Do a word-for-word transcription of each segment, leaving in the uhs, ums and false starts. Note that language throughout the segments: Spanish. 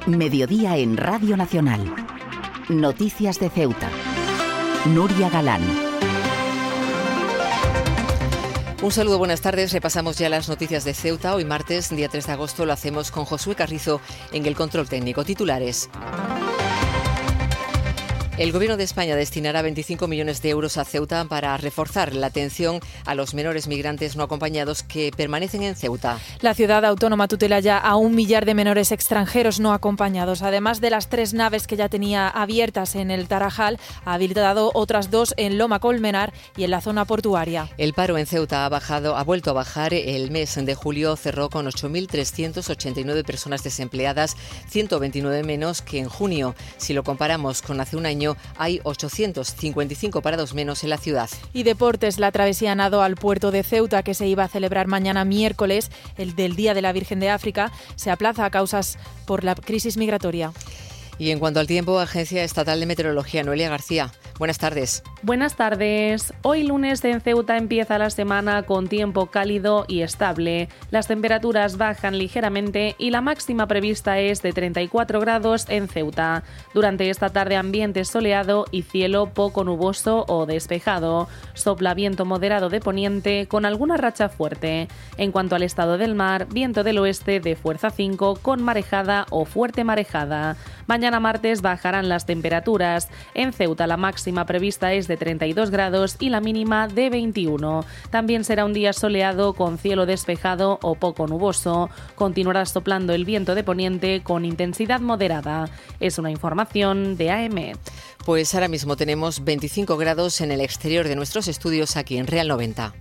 Mediodía en Radio Nacional. Noticias de Ceuta. Nuria Galán. Un saludo, buenas tardes. Repasamos ya las noticias de Ceuta. Hoy martes, día tres de agosto, lo hacemos con Josué Carrizo en el control técnico. Titulares. El Gobierno de España destinará veinticinco millones de euros a Ceuta para reforzar la atención a los menores migrantes no acompañados que permanecen en Ceuta. La ciudad autónoma tutela ya a un millar de menores extranjeros no acompañados. Además de las tres naves que ya tenía abiertas en el Tarajal, ha habilitado otras dos en Loma Colmenar y en la zona portuaria. El paro en Ceuta ha bajado, ha vuelto a bajar. El mes de julio cerró con ocho mil trescientas ochenta y nueve personas desempleadas, ciento veintinueve menos que en junio. Si lo comparamos con hace un año, hay ochocientos cincuenta y cinco parados menos en la ciudad. Y deportes, la travesía nado al puerto de Ceuta, que se iba a celebrar mañana miércoles, el del Día de la Virgen de África, se aplaza a causas por la crisis migratoria. Y en cuanto al tiempo, Agencia Estatal de Meteorología, Noelia García. Buenas tardes. Buenas tardes. Hoy lunes en Ceuta empieza la semana con tiempo cálido y estable. Las temperaturas bajan ligeramente y la máxima prevista es de treinta y cuatro grados en Ceuta. Durante esta tarde ambiente soleado y cielo poco nuboso o despejado. Sopla viento moderado de poniente con alguna racha fuerte. En cuanto al estado del mar, viento del oeste de fuerza cinco con marejada o fuerte marejada. Mañana martes bajarán las temperaturas. En Ceuta la máxima prevista es de treinta y dos grados y la mínima de veintiuno. También será un día soleado con cielo despejado o poco nuboso. Continuará soplando el viento de poniente con intensidad moderada. Es una información de A M E T. Pues ahora mismo tenemos veinticinco grados en el exterior de nuestros estudios aquí en Real noventa.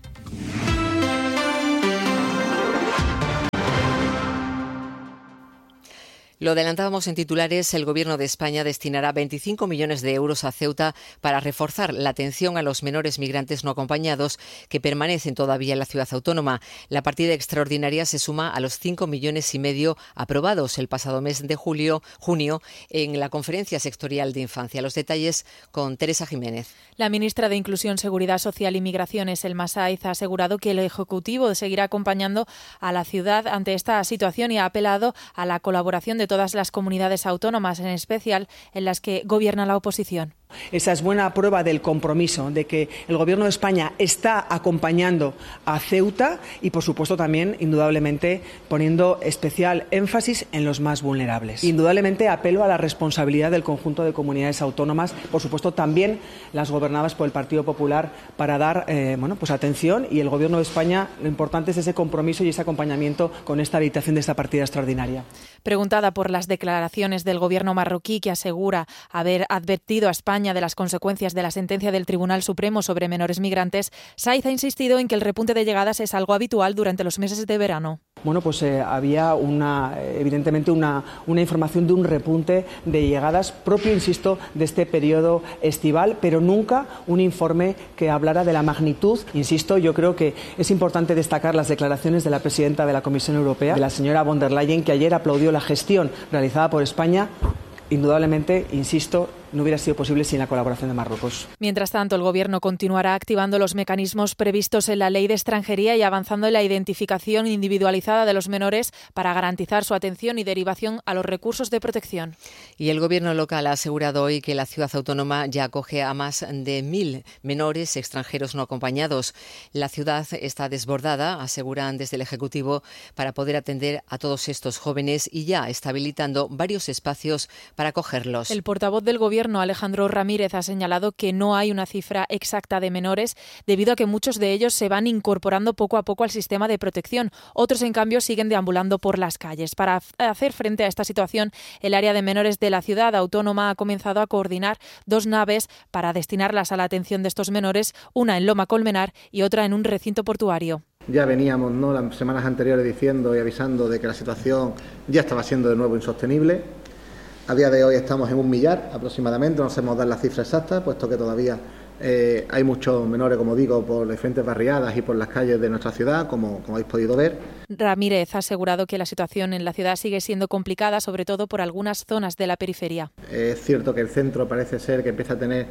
Lo adelantábamos en titulares, el Gobierno de España destinará veinticinco millones de euros a Ceuta para reforzar la atención a los menores migrantes no acompañados que permanecen todavía en la ciudad autónoma. La partida extraordinaria se suma a los cinco millones y medio aprobados el pasado mes de julio, junio en la Conferencia Sectorial de Infancia. Los detalles con Teresa Jiménez. La ministra de Inclusión, Seguridad Social y Migraciones, Elma Sáiz, ha asegurado que el Ejecutivo seguirá acompañando a la ciudad ante esta situación y ha apelado a la colaboración de todas las comunidades autónomas, en especial en las que gobierna la oposición. Esa es buena prueba del compromiso, de que el Gobierno de España está acompañando a Ceuta y, por supuesto, también, indudablemente, poniendo especial énfasis en los más vulnerables. Indudablemente, apelo a la responsabilidad del conjunto de comunidades autónomas, por supuesto, también las gobernadas por el Partido Popular, para dar eh, bueno, pues atención, y el Gobierno de España, lo importante es ese compromiso y ese acompañamiento con esta habilitación de esta partida extraordinaria. Preguntada por las declaraciones del Gobierno marroquí, que asegura haber advertido a España de las consecuencias de la sentencia del Tribunal Supremo sobre menores migrantes, Sáiz ha insistido en que el repunte de llegadas es algo habitual durante los meses de verano. Bueno, pues eh, había una, evidentemente una, una información de un repunte de llegadas propio, insisto, de este periodo estival, pero nunca un informe que hablara de la magnitud. Insisto, yo creo que es importante destacar las declaraciones de la presidenta de la Comisión Europea, de la señora von der Leyen, que ayer aplaudió la gestión realizada por España. Indudablemente, insisto, no hubiera sido posible sin la colaboración de Marruecos. Mientras tanto, el Gobierno continuará activando los mecanismos previstos en la Ley de Extranjería y avanzando en la identificación individualizada de los menores para garantizar su atención y derivación a los recursos de protección. Y el Gobierno local ha asegurado hoy que la ciudad autónoma ya acoge a más de mil menores extranjeros no acompañados. La ciudad está desbordada, aseguran desde el Ejecutivo, para poder atender a todos estos jóvenes y ya está habilitando varios espacios para acogerlos. El portavoz del Gobierno, Alejandro Ramírez, ha señalado que no hay una cifra exacta de menores debido a que muchos de ellos se van incorporando poco a poco al sistema de protección. Otros, en cambio, siguen deambulando por las calles. Para hacer frente a esta situación, el área de menores de la ciudad autónoma ha comenzado a coordinar dos naves para destinarlas a la atención de estos menores, una en Loma Colmenar y otra en un recinto portuario. Ya veníamos, ¿no?, las semanas anteriores diciendo y avisando de que la situación ya estaba siendo de nuevo insostenible. A día de hoy estamos en un millar aproximadamente, no sabemos dar la cifra exacta, puesto que todavía eh, hay muchos menores, como digo, por diferentes barriadas y por las calles de nuestra ciudad, como, como habéis podido ver. Ramírez ha asegurado que la situación en la ciudad sigue siendo complicada, sobre todo por algunas zonas de la periferia. Es cierto que el centro parece ser que empieza a tener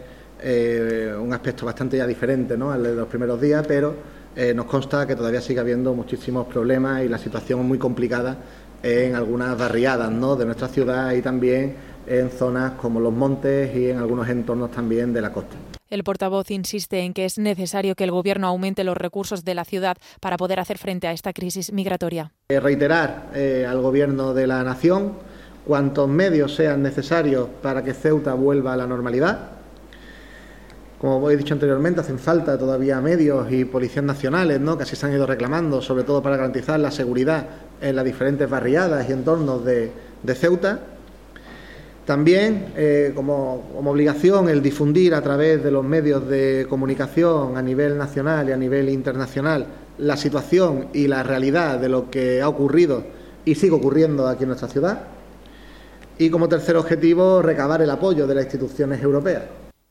eh, un aspecto bastante ya diferente, ¿no?, al de los primeros días, pero eh, nos consta que todavía sigue habiendo muchísimos problemas y la situación es muy complicada en algunas barriadas, ¿no?, de nuestra ciudad y también en zonas como los montes y en algunos entornos también de la costa. El portavoz insiste en que es necesario que el Gobierno aumente los recursos de la ciudad para poder hacer frente a esta crisis migratoria. Eh, reiterar eh, al Gobierno de la Nación cuantos medios sean necesarios para que Ceuta vuelva a la normalidad. Como he dicho anteriormente, hacen falta todavía medios y policías nacionales, ¿no?, que así se han ido reclamando, sobre todo para garantizar la seguridad en las diferentes barriadas y entornos de, de Ceuta. También, eh, como, como obligación, el difundir a través de los medios de comunicación a nivel nacional y a nivel internacional la situación y la realidad de lo que ha ocurrido y sigue ocurriendo aquí en nuestra ciudad. Y como tercer objetivo, recabar el apoyo de las instituciones europeas.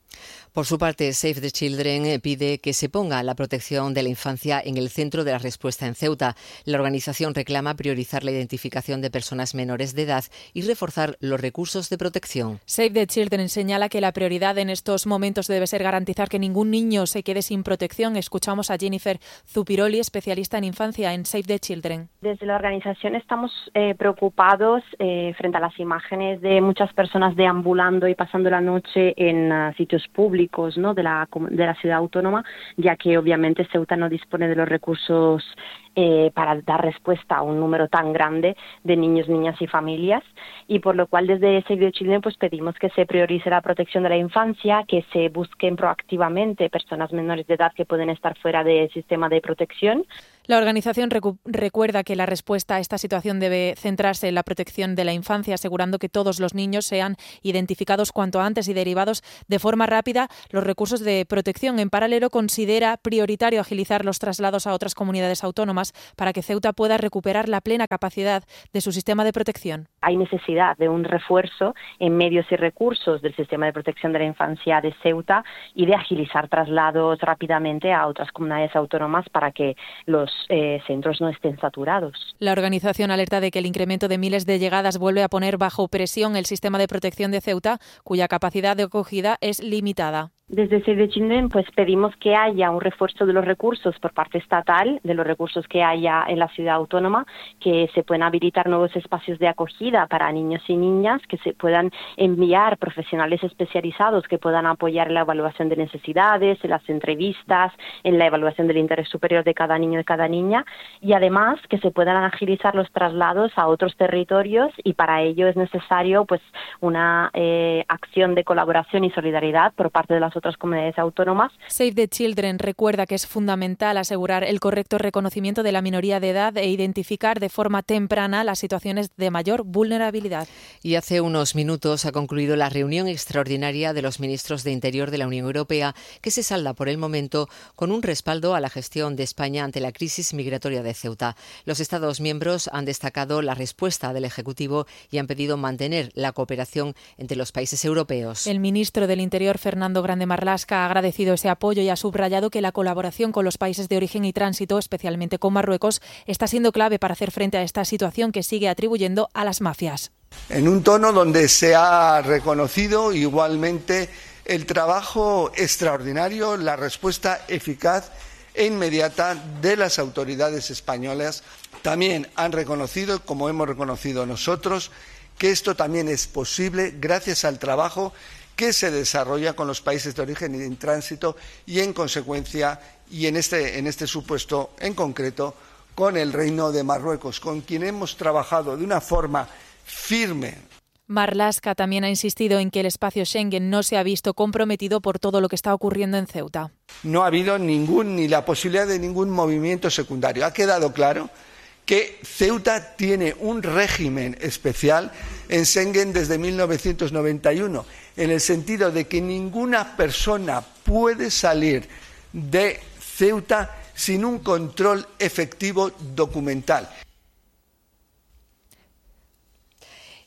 Por su parte, Save the Children pide que se ponga la protección de la infancia en el centro de la respuesta en Ceuta. La organización reclama priorizar la identificación de personas menores de edad y reforzar los recursos de protección. Save the Children señala que la prioridad en estos momentos debe ser garantizar que ningún niño se quede sin protección. Escuchamos a Jennifer Zupiroli, especialista en infancia en Save the Children. Desde la organización estamos eh, preocupados eh, frente a las imágenes de muchas personas deambulando y pasando la noche en uh, sitios públicos, ¿no?, de la, de la ciudad autónoma, ya que obviamente Ceuta no dispone de los recursos eh, para dar respuesta a un número tan grande de niños, niñas y familias, y por lo cual desde Save the Children pues pedimos que se priorice la protección de la infancia, que se busquen proactivamente personas menores de edad que pueden estar fuera del sistema de protección. La organización recu- recuerda que la respuesta a esta situación debe centrarse en la protección de la infancia, asegurando que todos los niños sean identificados cuanto antes y derivados de forma rápida los recursos de protección. En paralelo, considera prioritario agilizar los traslados a otras comunidades autónomas para que Ceuta pueda recuperar la plena capacidad de su sistema de protección. Hay necesidad de un refuerzo en medios y recursos del sistema de protección de la infancia de Ceuta y de agilizar traslados rápidamente a otras comunidades autónomas para que los eh, centros no estén saturados. La organización alerta de que el incremento de miles de llegadas vuelve a poner bajo presión el sistema de protección de Ceuta, cuya capacidad de acogida es limitada. Desde Save the Children pues pedimos que haya un refuerzo de los recursos por parte estatal, de los recursos que haya en la ciudad autónoma, que se puedan habilitar nuevos espacios de acogida para niños y niñas, que se puedan enviar profesionales especializados que puedan apoyar en la evaluación de necesidades, en las entrevistas, en la evaluación del interés superior de cada niño y cada niña, y además que se puedan agilizar los traslados a otros territorios, y para ello es necesario pues una eh, acción de colaboración y solidaridad por parte de las otras comunidades autónomas. Save the Children recuerda que es fundamental asegurar el correcto reconocimiento de la minoría de edad e identificar de forma temprana las situaciones de mayor vulnerabilidad. Y hace unos minutos ha concluido la reunión extraordinaria de los ministros de Interior de la Unión Europea, que se salda por el momento con un respaldo a la gestión de España ante la crisis migratoria de Ceuta. Los Estados miembros han destacado la respuesta del Ejecutivo y han pedido mantener la cooperación entre los países europeos. El ministro del Interior, Fernando Grande Marlaska, ha agradecido ese apoyo y ha subrayado que la colaboración con los países de origen y tránsito, especialmente con Marruecos, está siendo clave para hacer frente a esta situación que sigue atribuyendo a las mafias. En un tono donde se ha reconocido igualmente el trabajo extraordinario, la respuesta eficaz e inmediata de las autoridades españolas. También han reconocido, como hemos reconocido nosotros, que esto también es posible gracias al trabajo que se desarrolla con los países de origen y en tránsito y, en consecuencia, y en este, en este supuesto en concreto, con el Reino de Marruecos, con quien hemos trabajado de una forma firme. Marlaska también ha insistido en que el espacio Schengen no se ha visto comprometido por todo lo que está ocurriendo en Ceuta. No ha habido ningún, ni la posibilidad de ningún movimiento secundario. Ha quedado claro que Ceuta tiene un régimen especial en Schengen desde mil novecientos noventa y uno, en el sentido de que ninguna persona puede salir de Ceuta sin un control efectivo documental.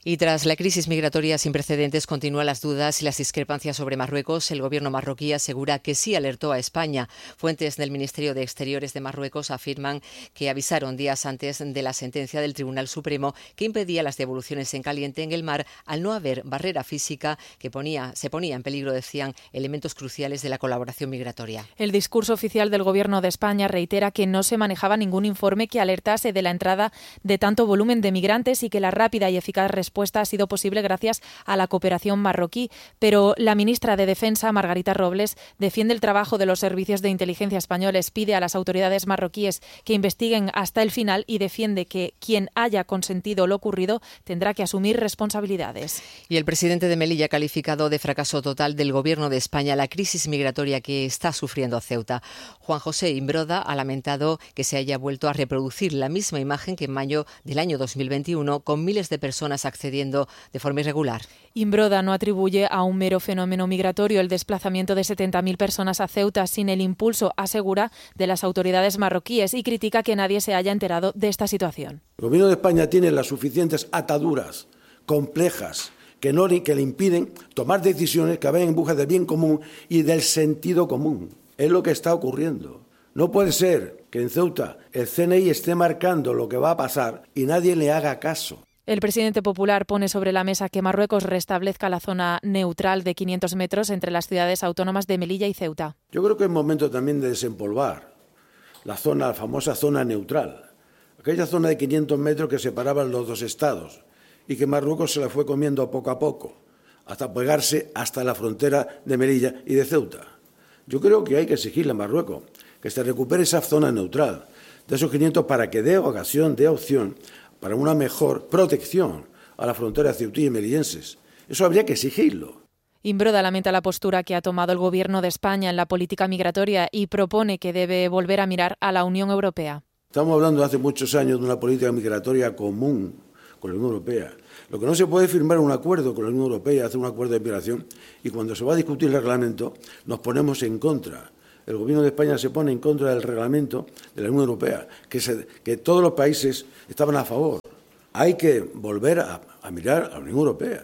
Y tras la crisis migratoria sin precedentes, continúan las dudas y las discrepancias sobre Marruecos. El gobierno marroquí asegura que sí alertó a España. Fuentes del Ministerio de Exteriores de Marruecos afirman que avisaron días antes de la sentencia del Tribunal Supremo que impedía las devoluciones en caliente en el mar al no haber barrera física que ponía, se ponía en peligro, decían, elementos cruciales de la colaboración migratoria. El discurso oficial del gobierno de España reitera que no se manejaba ningún informe que alertase de la entrada de tanto volumen de migrantes y que la rápida y eficaz respuesta respuesta ha sido posible gracias a la cooperación marroquí, pero la ministra de Defensa, Margarita Robles, defiende el trabajo de los servicios de inteligencia españoles, pide a las autoridades marroquíes que investiguen hasta el final y defiende que quien haya consentido lo ocurrido tendrá que asumir responsabilidades. Y el presidente de Melilla ha calificado de fracaso total del gobierno de España la crisis migratoria que está sufriendo Ceuta. Juan José Imbroda ha lamentado que se haya vuelto a reproducir la misma imagen que en mayo del año dos mil veintiuno, con miles de personas accediendo de forma irregular. Imbroda no atribuye a un mero fenómeno migratorio el desplazamiento de setenta mil personas a Ceuta sin el impulso, asegura, de las autoridades marroquíes y critica que nadie se haya enterado de esta situación. El gobierno de España tiene las suficientes ataduras complejas que, no, que le impiden tomar decisiones que vayan en busca del bien común y del sentido común. Es lo que está ocurriendo. No puede ser que en Ceuta el C N I esté marcando lo que va a pasar y nadie le haga caso. El presidente popular pone sobre la mesa que Marruecos restablezca la zona neutral de quinientos metros entre las ciudades autónomas de Melilla y Ceuta. Yo creo que es momento también de desempolvar la zona, la famosa zona neutral, aquella zona de quinientos metros que separaban los dos estados y que Marruecos se la fue comiendo poco a poco, hasta pegarse hasta la frontera de Melilla y de Ceuta. Yo creo que hay que exigirle a Marruecos que se recupere esa zona neutral de esos quinientos para que dé ocasión, dé opción para una mejor protección a la frontera ceutí y melillenses. Eso habría que exigirlo. Imbroda lamenta la postura que ha tomado el Gobierno de España en la política migratoria y propone que debe volver a mirar a la Unión Europea. Estamos hablando hace muchos años de una política migratoria común con la Unión Europea. Lo que no se puede es firmar un acuerdo con la Unión Europea, hacer un acuerdo de migración, y cuando se va a discutir el reglamento nos ponemos en contra. El Gobierno de España se pone en contra del reglamento de la Unión Europea, que, se, que todos los países estaban a favor. Hay que volver a, a mirar a la Unión Europea.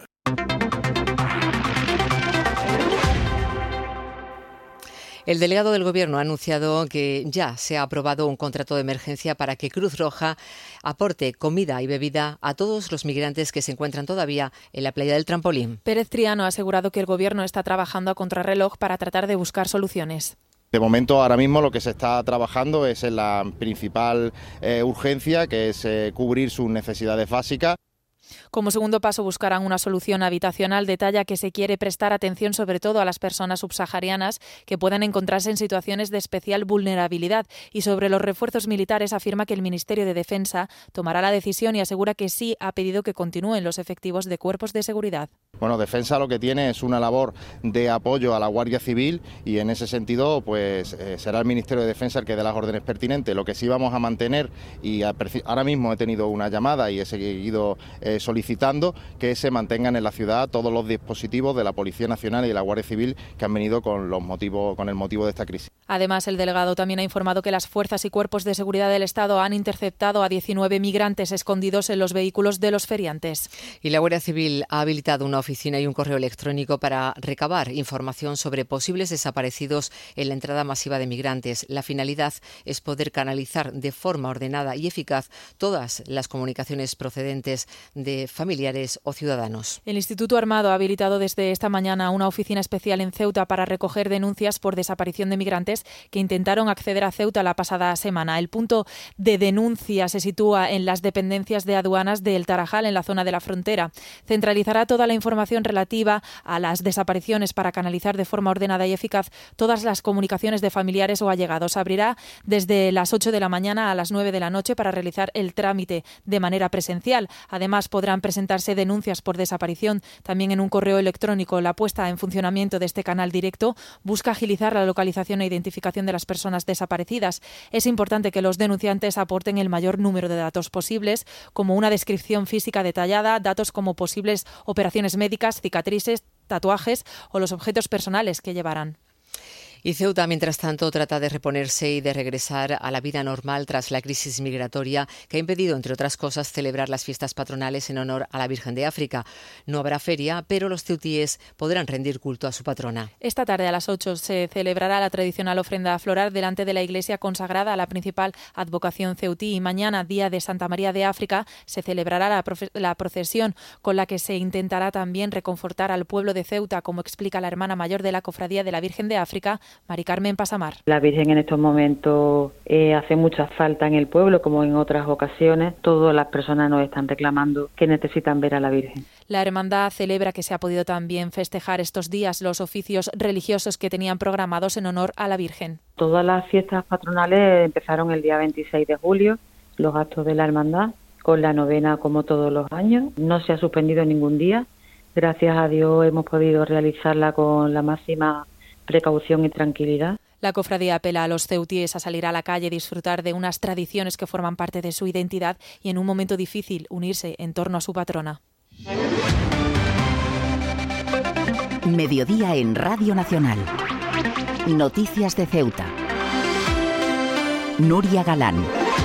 El delegado del Gobierno ha anunciado que ya se ha aprobado un contrato de emergencia para que Cruz Roja aporte comida y bebida a todos los migrantes que se encuentran todavía en la playa del Trampolín. Pérez Triano ha asegurado que el Gobierno está trabajando a contrarreloj para tratar de buscar soluciones. De momento, ahora mismo lo que se está trabajando es en la principal eh, urgencia, que es eh, cubrir sus necesidades básicas. Como segundo paso buscarán una solución habitacional. Detalla que se quiere prestar atención sobre todo a las personas subsaharianas que puedan encontrarse en situaciones de especial vulnerabilidad. Y sobre los refuerzos militares afirma que el Ministerio de Defensa tomará la decisión y asegura que sí ha pedido que continúen los efectivos de cuerpos de seguridad. Bueno, Defensa lo que tiene es una labor de apoyo a la Guardia Civil y en ese sentido pues eh, será el Ministerio de Defensa el que dé las órdenes pertinentes. Lo que sí vamos a mantener, y a, ahora mismo he tenido una llamada y he seguido eh, solicitando que se mantengan en la ciudad todos los dispositivos de la Policía Nacional y de la Guardia Civil que han venido con los motivos, con el motivo de esta crisis. Además, el delegado también ha informado que las fuerzas y cuerpos de seguridad del Estado han interceptado a diecinueve migrantes escondidos en los vehículos de los feriantes. Y la Guardia Civil ha habilitado una oficina y un correo electrónico para recabar información sobre posibles desaparecidos en la entrada masiva de migrantes. La finalidad es poder canalizar de forma ordenada y eficaz todas las comunicaciones procedentes de familiares o ciudadanos. El Instituto Armado ha habilitado desde esta mañana una oficina especial en Ceuta para recoger denuncias por desaparición de migrantes que intentaron acceder a Ceuta la pasada semana. El punto de denuncia se sitúa en las dependencias de aduanas de El Tarajal, en la zona de la frontera. Centralizará toda la información relativa a las desapariciones para canalizar de forma ordenada y eficaz todas las comunicaciones de familiares o allegados. Abrirá desde las ocho de la mañana a las nueve de la noche para realizar el trámite de manera presencial. Además, podrán presentarse denuncias por desaparición también en un correo electrónico. La puesta en funcionamiento de este canal directo busca agilizar la localización e identificación de las personas desaparecidas. Es importante que los denunciantes aporten el mayor número de datos posibles, como una descripción física detallada, datos como posibles operaciones médicas, cicatrices, tatuajes o los objetos personales que llevarán. Y Ceuta, mientras tanto, trata de reponerse y de regresar a la vida normal tras la crisis migratoria que ha impedido, entre otras cosas, celebrar las fiestas patronales en honor a la Virgen de África. No habrá feria, pero los ceutíes podrán rendir culto a su patrona. Esta tarde a las ocho se celebrará la tradicional ofrenda floral delante de la iglesia consagrada a la principal advocación ceutí y mañana, día de Santa María de África, se celebrará la, la procesión con la que se intentará también reconfortar al pueblo de Ceuta, como explica la hermana mayor de la Cofradía de la Virgen de África, Mari Carmen Pasamar. La Virgen en estos momentos eh, hace mucha falta en el pueblo, como en otras ocasiones. Todas las personas nos están reclamando que necesitan ver a la Virgen. La hermandad celebra que se ha podido también festejar estos días los oficios religiosos que tenían programados en honor a la Virgen. Todas las fiestas patronales empezaron el día veintiséis de julio, los actos de la hermandad, con la novena como todos los años. No se ha suspendido ningún día. Gracias a Dios hemos podido realizarla con la máxima precaución y tranquilidad. La cofradía apela a los ceutíes a salir a la calle, disfrutar de unas tradiciones que forman parte de su identidad y en un momento difícil unirse en torno a su patrona. Mediodía en Radio Nacional. Noticias de Ceuta. Nuria Galán.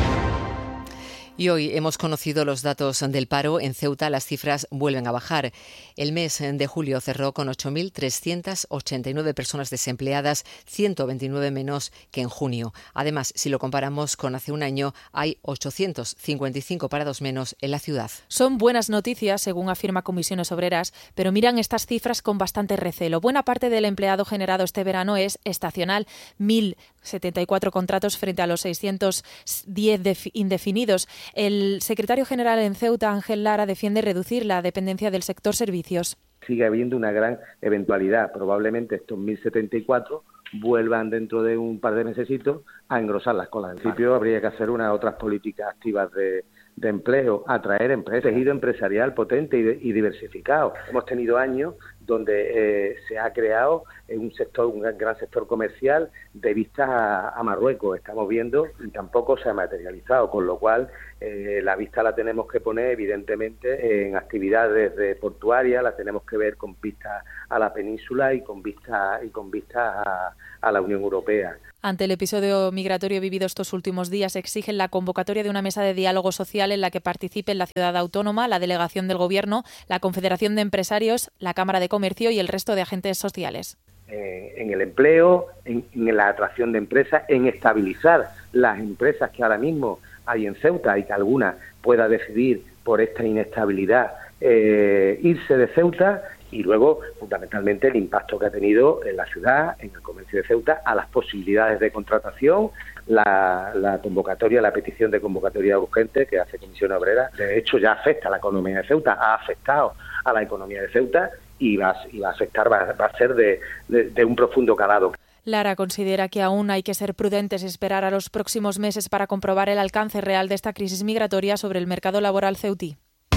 Y hoy hemos conocido los datos del paro. En Ceuta las cifras vuelven a bajar. El mes de julio cerró con ocho mil trescientas ochenta y nueve personas desempleadas, ciento veintinueve menos que en junio. Además, si lo comparamos con hace un año, hay ochocientos cincuenta y cinco parados menos en la ciudad. Son buenas noticias, según afirma Comisiones Obreras, pero miran estas cifras con bastante recelo. Buena parte del empleado generado este verano es estacional, mil setenta y cuatro contratos frente a los seiscientos diez indefinidos. El secretario general en Ceuta, Ángel Lara, defiende reducir la dependencia del sector servicios. Sigue habiendo una gran eventualidad. Probablemente estos mil setenta y cuatro vuelvan dentro de un par de mesecitos a engrosar las colas. En principio habría que hacer unas otras políticas activas de, de empleo, atraer empresas, tejido empresarial potente y, de, y diversificado. Hemos tenido años donde eh, se ha creado un sector, un gran sector comercial de vistas a, a Marruecos. Estamos viendo y tampoco se ha materializado, con lo cual eh, la vista la tenemos que poner evidentemente en actividades de portuarias, la tenemos que ver con vista a la península y con vista y con vista a, a la Unión Europea. Ante el episodio migratorio vivido estos últimos días, exigen la convocatoria de una mesa de diálogo social en la que participen la ciudad autónoma, la delegación del Gobierno, la Confederación de Empresarios, la Cámara de Comercio y el resto de agentes sociales. Eh, en el empleo, en, en la atracción de empresas, en estabilizar las empresas que ahora mismo hay en Ceuta y que alguna pueda decidir por esta inestabilidad eh, irse de Ceuta. Y luego, fundamentalmente, el impacto que ha tenido en la ciudad, en el comercio de Ceuta, a las posibilidades de contratación, la, la convocatoria, la petición de convocatoria urgente que hace Comisión Obrera. De hecho, ya afecta a la economía de Ceuta, ha afectado a la economía de Ceuta y va, y va a afectar, va, va a ser de, de, de un profundo calado. Lara considera que aún hay que ser prudentes y esperar a los próximos meses para comprobar el alcance real de esta crisis migratoria sobre el mercado laboral ceutí.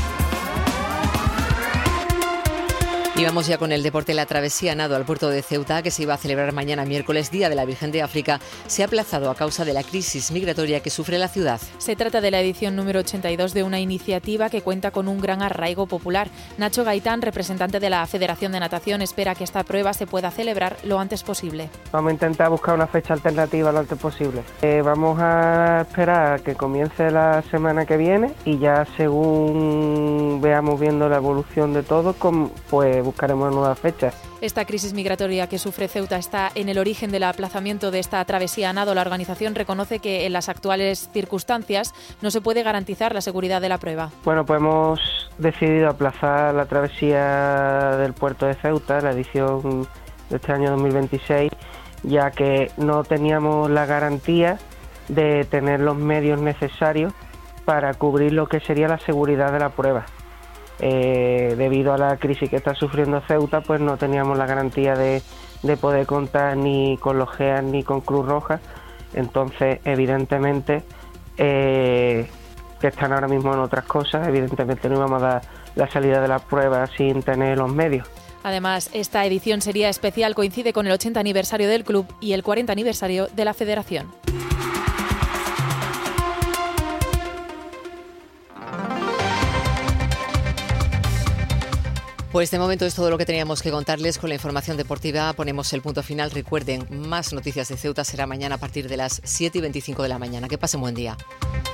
Y vamos ya con el deporte. La travesía nado al puerto de Ceuta, que se iba a celebrar mañana miércoles, Día de la Virgen de África, se ha aplazado a causa de la crisis migratoria que sufre la ciudad. Se trata de la edición número ochenta y dos de una iniciativa que cuenta con un gran arraigo popular. Nacho Gaitán, representante de la Federación de Natación, espera que esta prueba se pueda celebrar lo antes posible. Vamos a intentar buscar una fecha alternativa lo antes posible. Eh, vamos a esperar a que comience la semana que viene y ya según veamos viendo la evolución de todo, pues buscaremos nuevas fechas. Esta crisis migratoria que sufre Ceuta está en el origen del aplazamiento de esta travesía a nado. La organización reconoce que en las actuales circunstancias no se puede garantizar la seguridad de la prueba. Bueno, pues hemos decidido aplazar la travesía del puerto de Ceuta, la edición de este año dos mil veintiséis, ya que no teníamos la garantía de tener los medios necesarios para cubrir lo que sería la seguridad de la prueba. Eh, debido a la crisis que está sufriendo Ceuta, pues no teníamos la garantía de, de poder contar ni con los G E A ni con Cruz Roja. Entonces, evidentemente, eh, que están ahora mismo en otras cosas, evidentemente no íbamos a dar la salida de la prueba sin tener los medios. Además, esta edición sería especial, coincide con el ochenta aniversario del club y el cuarenta aniversario de la federación. Pues de momento es todo lo que teníamos que contarles. Con la información deportiva ponemos el punto final. Recuerden, más noticias de Ceuta será mañana a partir de las siete y veinticinco de la mañana. Que pasen buen día.